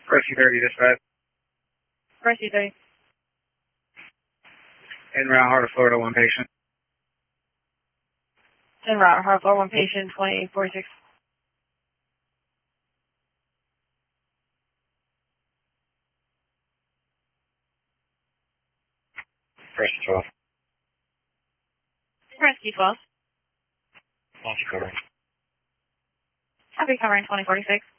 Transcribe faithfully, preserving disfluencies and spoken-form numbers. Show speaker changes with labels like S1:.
S1: Rescue thirty, dispatch.
S2: Rescue thirty.
S1: En route, Heart of Florida, one patient.
S2: En route, Heart of Florida, one patient, twenty-eight forty-six.
S1: Rescue twelve.
S2: Rescue twelve.
S1: Launch covering.
S2: Happy covering twenty forty-six.